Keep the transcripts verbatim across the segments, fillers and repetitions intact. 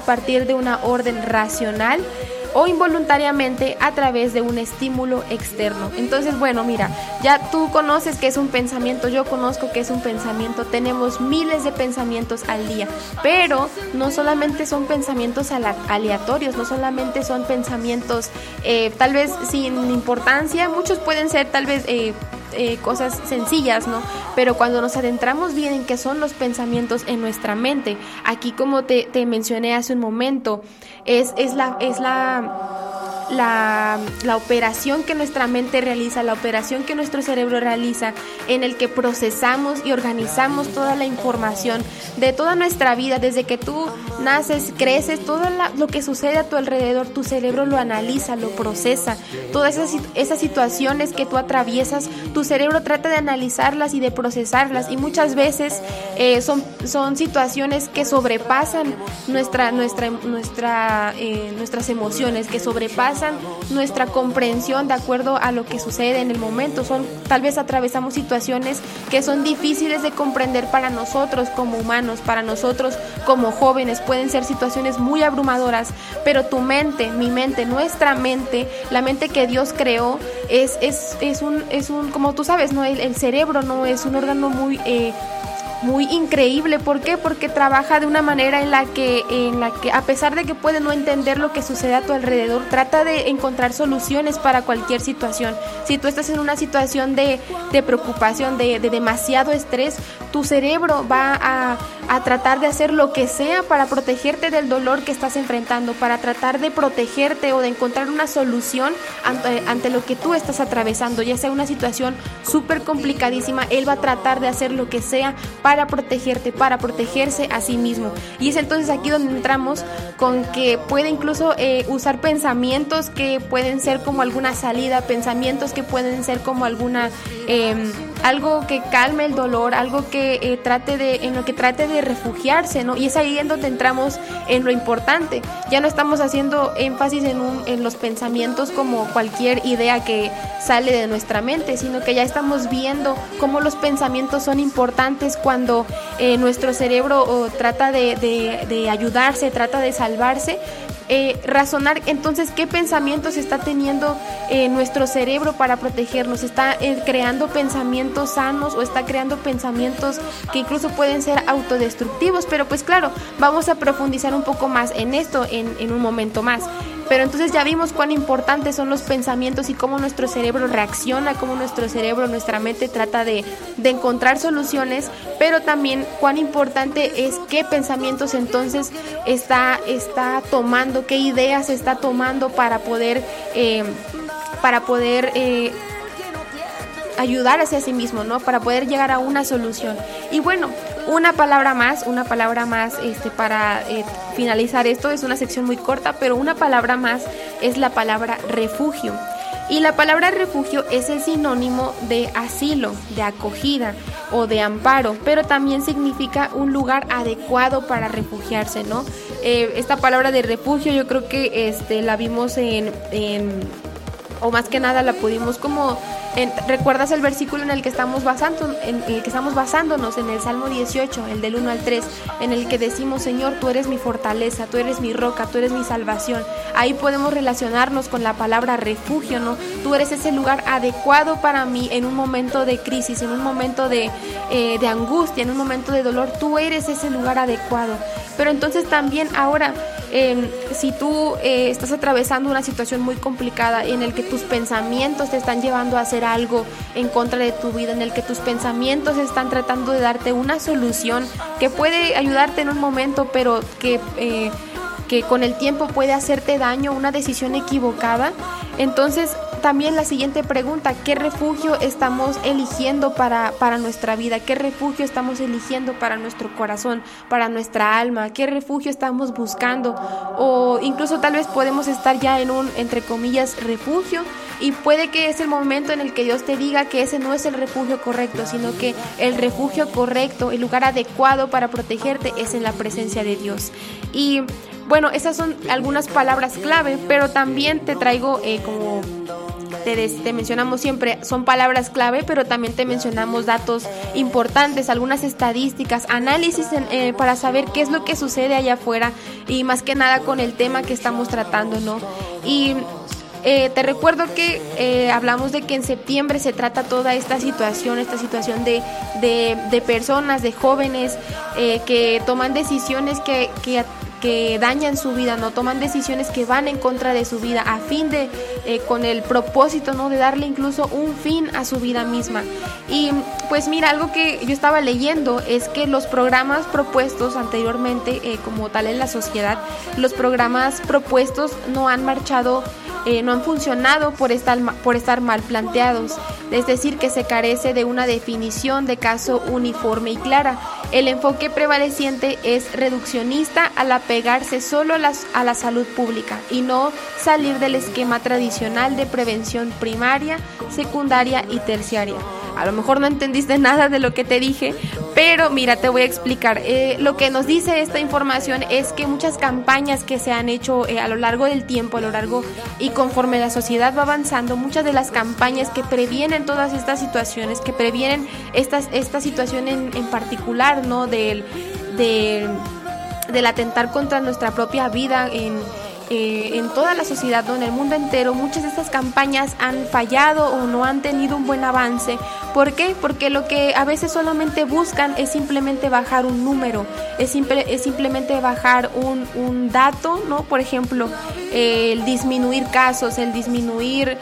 partir de una orden racional o involuntariamente a través de un estímulo externo. Entonces, bueno, mira, ya tú conoces qué es un pensamiento, yo conozco qué es un pensamiento, tenemos miles de pensamientos al día, pero no solamente son pensamientos aleatorios, no solamente son pensamientos eh, tal vez sin importancia, muchos pueden ser tal vez eh, Eh, cosas sencillas, ¿no? Pero cuando nos adentramos bien en qué son los pensamientos en nuestra mente, aquí como te, te mencioné hace un momento, es, es la es la La, la operación que nuestra mente realiza, la operación que nuestro cerebro realiza, en el que procesamos y organizamos toda la información de toda nuestra vida, desde que tú naces, creces, todo la, lo que sucede a tu alrededor, tu cerebro lo analiza, lo procesa, todas esas, esas situaciones que tú atraviesas, tu cerebro trata de analizarlas y de procesarlas, y muchas veces eh, son, son situaciones que sobrepasan nuestra, nuestra, nuestra, eh, nuestras emociones, que sobrepasan nuestra comprensión de acuerdo a lo que sucede en el momento. Son, tal vez atravesamos situaciones que son difíciles de comprender para nosotros como humanos, para nosotros como jóvenes, pueden ser situaciones muy abrumadoras, pero tu mente, mi mente, nuestra mente, la mente que Dios creó, es, es, es un, es un, como tú sabes, ¿no? El, el cerebro no es un órgano muy eh, muy increíble. ¿Por qué? Porque trabaja de una manera en la que en la que a pesar de que puede no entender lo que sucede a tu alrededor, trata de encontrar soluciones para cualquier situación. Si tú estás en una situación de, de preocupación, de, de demasiado estrés, tu cerebro va a, a tratar de hacer lo que sea para protegerte del dolor que estás enfrentando, para tratar de protegerte o de encontrar una solución ante, ante lo que tú estás atravesando, ya sea una situación súper complicadísima. Él va a tratar de hacer lo que sea para protegerte, para protegerse a sí mismo. Y es entonces aquí donde entramos con que puede incluso eh, usar pensamientos que pueden ser como alguna salida, pensamientos que pueden ser como alguna eh, algo que calme el dolor, algo que eh, trate de, en lo que trate de refugiarse, ¿no? Y es ahí en donde entramos en lo importante. Ya no estamos haciendo énfasis en, un, en los pensamientos como cualquier idea que sale de nuestra mente, sino que ya estamos viendo cómo los pensamientos son importantes cuando eh, nuestro cerebro oh, trata de, de, de ayudarse, trata de salvarse. Eh, razonar entonces qué pensamientos está teniendo eh, nuestro cerebro para protegernos. Está eh, creando pensamientos sanos o está creando pensamientos que incluso pueden ser autodestructivos. Pero pues claro, vamos a profundizar un poco más en esto en, en un momento más. Pero entonces ya vimos cuán importantes son los pensamientos y cómo nuestro cerebro reacciona, cómo nuestro cerebro, nuestra mente trata de, de encontrar soluciones, pero también cuán importante es qué pensamientos entonces está, está tomando, qué ideas está tomando para poder, eh, para poder eh, ayudar hacia sí mismo, ¿no? Para poder llegar a una solución. Y bueno, una palabra más, una palabra más este, para eh, finalizar esto. Es una sección muy corta, pero una palabra más es la palabra refugio. Y la palabra refugio es el sinónimo de asilo, de acogida o de amparo, pero también significa un lugar adecuado para refugiarse, ¿no? Eh, esta palabra de refugio yo creo que este, la vimos en, en, o más que nada la pudimos como... En, ¿recuerdas el versículo en el que estamos basando, en el que estamos basándonos en el Salmo dieciocho, el del uno al tres, en el que decimos: Señor, tú eres mi fortaleza, tú eres mi roca, tú eres mi salvación? Ahí podemos relacionarnos con la palabra refugio, ¿no? Tú eres ese lugar adecuado para mí en un momento de crisis, en un momento de, eh, de angustia, en un momento de dolor. Tú eres ese lugar adecuado. Pero entonces también ahora, eh, si tú eh, estás atravesando una situación muy complicada en el que tus pensamientos te están llevando a hacer algo en contra de tu vida, en el que tus pensamientos están tratando de darte una solución que puede ayudarte en un momento, pero que, eh, que con el tiempo puede hacerte daño, una decisión equivocada, entonces también la siguiente pregunta: ¿qué refugio estamos eligiendo para, para nuestra vida? ¿Qué refugio estamos eligiendo para nuestro corazón, para nuestra alma? ¿Qué refugio estamos buscando? O incluso tal vez podemos estar ya en un, entre comillas, refugio, y puede que es el momento en el que Dios te diga que ese no es el refugio correcto, sino que el refugio correcto, el lugar adecuado para protegerte es en la presencia de Dios. Y bueno, esas son algunas palabras clave, pero también te traigo eh, como... te, des, te mencionamos siempre, son palabras clave, pero también te mencionamos datos importantes, algunas estadísticas, análisis en, eh, para saber qué es lo que sucede allá afuera y más que nada con el tema que estamos tratando, ¿no? Y Eh, te recuerdo que eh, hablamos de que en septiembre se trata toda esta situación, esta situación de, de, de personas, de jóvenes eh, que toman decisiones que, que, que dañan su vida, no toman decisiones que van en contra de su vida, a fin de, eh, con el propósito, ¿no?, de darle incluso un fin a su vida misma. Y pues mira, algo que yo estaba leyendo es que los programas propuestos anteriormente, eh, como tal en la sociedad, los programas propuestos no han marchado Eh, no han funcionado por estar, por estar mal planteados, es decir, que se carece de una definición de caso uniforme y clara. El enfoque prevaleciente es reduccionista al apegarse solo a, las, a la salud pública y no salir del esquema tradicional de prevención primaria, secundaria y terciaria. A lo mejor no entendiste nada de lo que te dije, pero mira, te voy a explicar. Eh, lo que nos dice esta información es que muchas campañas que se han hecho eh, a lo largo del tiempo, a lo largo y conforme la sociedad va avanzando, muchas de las campañas que previenen todas estas situaciones, que previenen estas, esta situación en, en particular, ¿no?, del, del, del atentar contra nuestra propia vida en Eh, en toda la sociedad, ¿no?, en el mundo entero, muchas de estas campañas han fallado o no han tenido un buen avance. ¿Por qué? Porque lo que a veces solamente buscan es simplemente bajar un número, es, simple, es simplemente bajar un, un dato, ¿no? Por ejemplo, eh, el disminuir casos, el disminuir,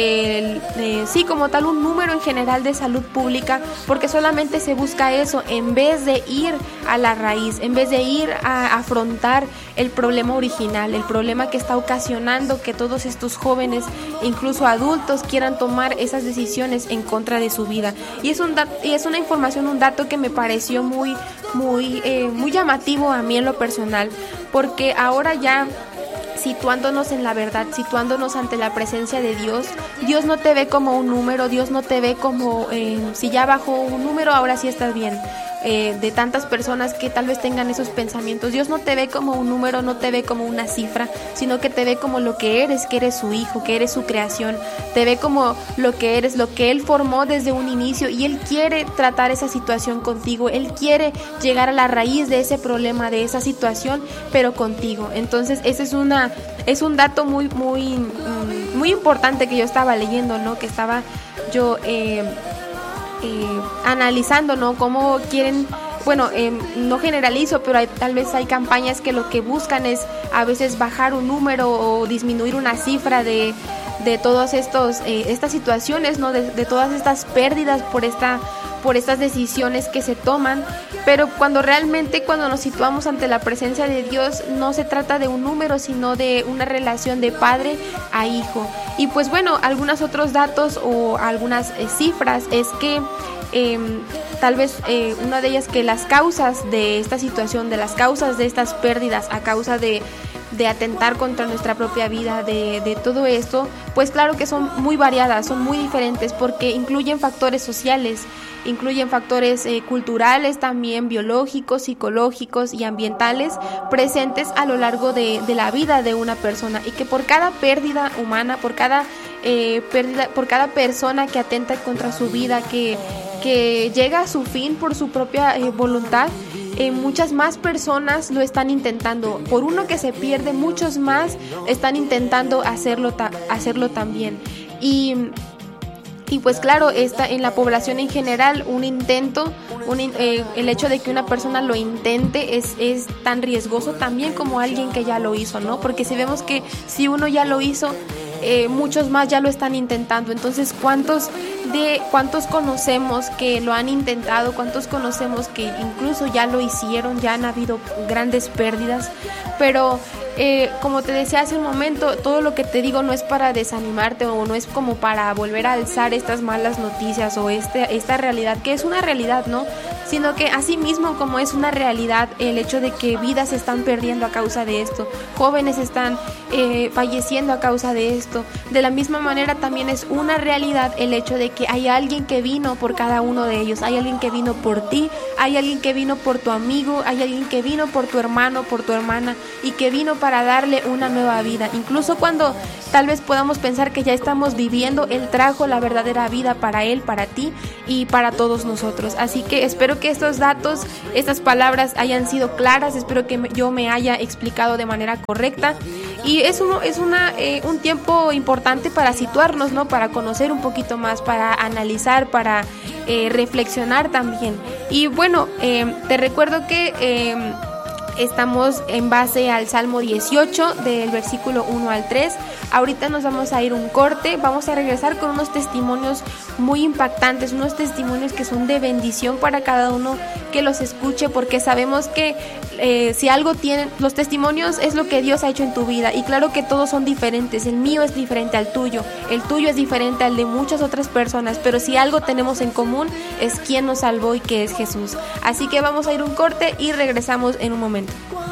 el, eh, sí, como tal, un número en general de salud pública, porque solamente se busca eso, en vez de ir a la raíz, en vez de ir a afrontar el problema original, el problema que está ocasionando que todos estos jóvenes, incluso adultos, quieran tomar esas decisiones en contra de su vida. Y es un dat- y es una información, un dato que me pareció muy, muy, eh, muy llamativo a mí en lo personal, porque ahora ya, situándonos en la verdad, situándonos ante la presencia de Dios, Dios no te ve como un número, Dios no te ve como eh, si ya bajó un número, ahora sí estás bien. Eh, de tantas personas que tal vez tengan esos pensamientos, Dios no te ve como un número, no te ve como una cifra, sino que te ve como lo que eres, que eres su hijo, que eres su creación, te ve como lo que eres, lo que Él formó desde un inicio, y Él quiere tratar esa situación contigo, Él quiere llegar a la raíz de ese problema, de esa situación, pero contigo. Entonces ese es una es un dato muy muy muy importante que yo estaba leyendo, ¿no?, que estaba yo eh, Eh, analizando, ¿no?, cómo quieren, bueno, eh, no generalizo, pero hay, tal vez hay campañas que lo que buscan es a veces bajar un número o disminuir una cifra de, de todas estos, eh, estas situaciones, ¿no?, de, de todas estas pérdidas por esta por estas decisiones que se toman, pero cuando realmente, cuando nos situamos ante la presencia de Dios, no se trata de un número, sino de una relación de padre a hijo. Y pues bueno, algunos otros datos o algunas eh, cifras es que eh, tal vez eh, una de ellas, que las causas de esta situación, de las causas de estas pérdidas a causa de de atentar contra nuestra propia vida, de, de todo esto, pues claro que son muy variadas, son muy diferentes, porque incluyen factores sociales, incluyen factores eh, culturales, también biológicos, psicológicos y ambientales presentes a lo largo de, de la vida de una persona, y que por cada pérdida humana, por cada eh, pérdida, por cada persona que atenta contra su vida, que, que llega a su fin por su propia eh, voluntad, Eh, muchas más personas lo están intentando. Por uno que se pierde, muchos más están intentando hacerlo, ta- hacerlo también. Y, y pues claro, está en la población en general un intento, un, eh, el hecho de que una persona lo intente es, es tan riesgoso también como alguien que ya lo hizo, ¿no? Porque si vemos que si uno ya lo hizo, Eh, muchos más ya lo están intentando. Entonces, ¿cuántos de cuántos conocemos que lo han intentado? ¿Cuántos conocemos que incluso ya lo hicieron? Ya han habido grandes pérdidas, pero eh, como te decía hace un momento, todo lo que te digo no es para desanimarte o no es como para volver a alzar estas malas noticias o este, esta realidad, que es una realidad, ¿no? sino que asimismo como es una realidad el hecho de que vidas se están perdiendo a causa de esto, jóvenes están eh, falleciendo a causa de esto, de la misma manera también es una realidad el hecho de que hay alguien que vino por cada uno de ellos, hay alguien que vino por ti, hay alguien que vino por tu amigo, hay alguien que vino por tu hermano, por tu hermana, y que vino para darle una nueva vida. Incluso cuando tal vez podamos pensar que ya estamos viviendo, Él trajo la verdadera vida para Él, para ti y para todos nosotros. Así que espero que estos datos, estas palabras hayan sido claras, espero que yo me haya explicado de manera correcta. Y es, uno, es una, eh, un tiempo importante para situarnos, ¿no? Para conocer un poquito más, para analizar, para eh, reflexionar también. Y bueno, eh, te recuerdo que eh, estamos en base al Salmo dieciocho, del versículo uno al tres. Ahorita nos vamos a ir un corte, vamos a regresar con unos testimonios muy impactantes, unos testimonios que son de bendición para cada uno que los escuche, porque sabemos que eh, si algo tienen, los testimonios es lo que Dios ha hecho en tu vida, y claro que todos son diferentes, el mío es diferente al tuyo, el tuyo es diferente al de muchas otras personas, pero si algo tenemos en común es quien nos salvó y que es Jesús. Así que vamos a ir un corte y regresamos en un momento.